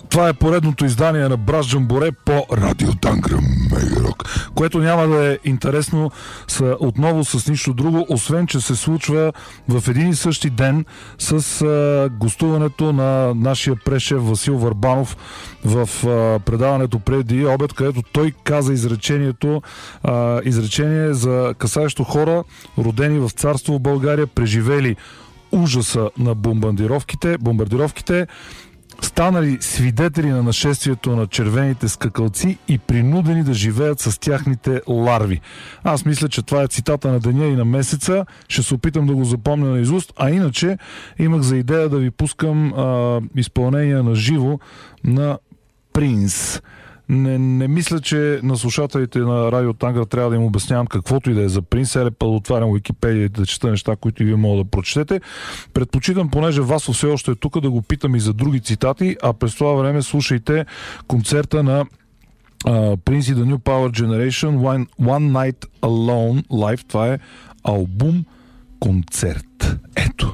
Това е поредното издание на Браш Джамборе по Радио Тангра Мегарок, което няма да е интересно отново с нищо друго, освен че се случва в един и същи ден с гостуването на нашия прешеф Васил Върбанов в предаването преди обед, където той каза изречение за касаещо хора, родени в царство в България, преживели ужаса на бомбардировките, станали свидетели на нашествието на червените скакалци и принудени да живеят с тяхните ларви. Аз мисля, че това е цитата на деня и на месеца. Ще се опитам да го запомня наизуст, а иначе имах за идея да ви пускам изпълнение на живо на Принц. Не мисля, че на слушателите на Радио Тангра трябва да им обяснявам каквото и да е за Принц. Отварям Уикипедия и да чета неща, които и вие могат да прочетете. Предпочитам, понеже Васо все още е тук, да го питам и за други цитати, а през това време слушайте концерта на Принц и The New Power Generation One Night Alone Live. Това е албум концерт.